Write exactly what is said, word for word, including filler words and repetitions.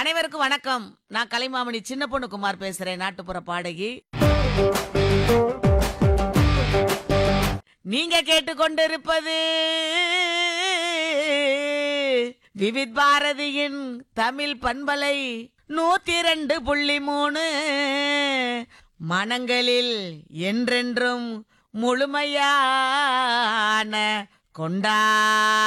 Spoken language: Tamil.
அனைவருக்கும் வணக்கம். நான் கலைமாமணி சின்ன பொண்ணு குமார் பேசுறேன், நாட்டுப்புற பாடகி. நீங்க கேட்டுக்கொண்டிருப்பது விவித் பாரதியின் தமிழ் பண்பலை நூத்தி இரண்டு புள்ளி மூணு. மனங்களில் என்றென்றும் முழுமையான கொண்டா